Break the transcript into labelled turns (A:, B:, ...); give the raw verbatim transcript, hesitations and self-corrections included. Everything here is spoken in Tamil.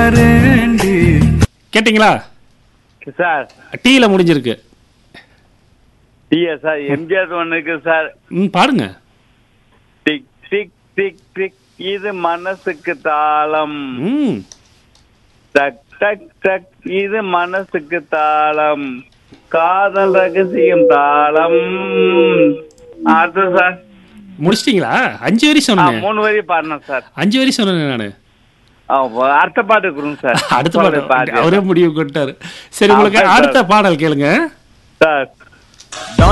A: தாரேண்டி.
B: கேட்டிங்களா?
C: சார்
B: டீல முடிஞ்சிருக்கு.
C: ஐயா சார் எம்ஜிஆர் ஒன்று இருக்கு சார்.
B: ம் பாடுங்க.
C: டிக் டிக் டிக் டிக் இது மனசுக்கு தாளம்.
B: ம்
C: டக் டக் டக் இது மனசுக்கு தாளம். காதல் ரகசியம் தாளம். அது சார்
B: முடிச்சிட்டீங்களா? அஞ்சு வரி
C: ஆ,
B: சொன்னேன்.
C: மூணு வரி பாடினேன் சார்.
B: அஞ்சு வரி சொன்னேன் நானு.
C: ஆ, அடுத்த பாட்டு கொடுங்க சார்.
B: அடுத்த பாடல்
C: பாட்டு
B: அவரே முடிவு கொண்டாரு. சரி, உங்களுக்கு
C: ஆமா, சார்.
B: அடுத்த பாடல் கேளுங்க.
C: சார்